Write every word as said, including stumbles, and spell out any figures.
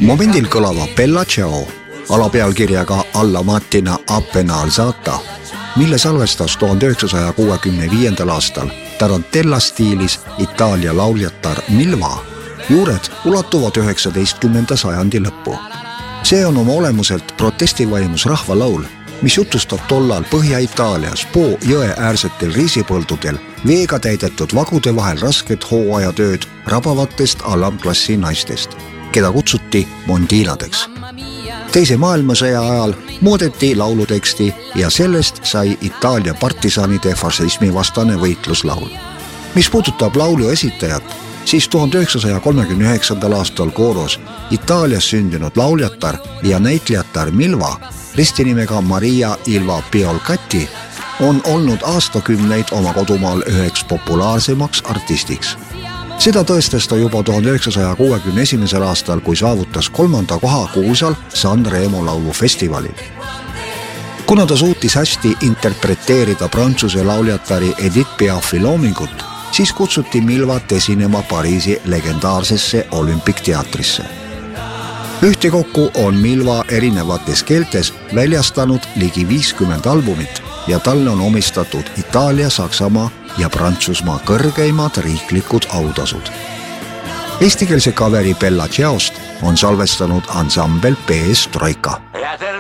Momendil kõlava Bella Ciao alapealkirjaga Alla mattina appena alzata, mille salvestas tuhande üheksasaja kuuekümne viiendal aastal tarantella stiilis Itaalia lauljatar Milva, juured ulatuvad üheksateistkümnenda sajandi lõppu. See on oma olemuselt protestivaimus rahvalaul, mis jutustab tollal Põhja-Itaalias Po jõe äärsetel riisipõldudel veega täidetud vagude vahel rasket hooajatööd rabavatest alamklassi naistest, keda kutsuti mondiinadeks. Teise maailmasõja ajal muudeti lauluteksti ja sellest sai Itaalia partisanide fašismi vastane võitluslaul. Mis puudutab laulu esitajat, siis tuhande üheksasaja kolmekümne üheksandal aastal kooros Itaalias sündinud lauljatar ja näitlejatar Milva, ristinimega Maria Ilva Piolcati, on olnud aastakümneid oma kodumaal üheks populaarsemaks artistiks. Seda tõestas ta juba tuhande üheksasaja kuuekümne esimesel aastal, kui saavutas kolmanda koha kuulsal San Remo laulufestivalil. Kuna ta suutis hästi interpreteerida prantsuse lauljatari Edith Piafi loomingut, siis kutsuti Milvat esinema Pariisi legendaarsesse Olympic-teatrisse. Ühtekokku on Milva erinevates keeltes väljastanud ligi viiskümmend albumit ja talle on omistatud Itaalia, Saksamaa ja Prantsusmaa kõrgeimad riiklikud autasud. Eestikeelse kaveri Bella Ciaost on salvestanud ansambel P S Troika.